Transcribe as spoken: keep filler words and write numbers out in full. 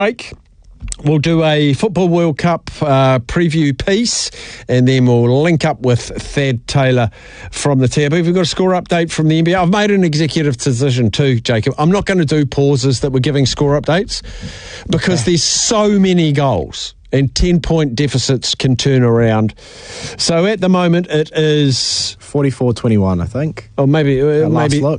break. We'll do a Football World Cup uh, preview piece, and then we'll link up with Thad Taylor from the T A B. We've got a score update from the N B A. I've made an executive decision too, Jacob. I'm not going to do pauses that we're giving score updates because okay. there's so many goals and ten-point deficits can turn around. So at the moment it is forty-four twenty-one, I think. Or maybe, uh, maybe, look.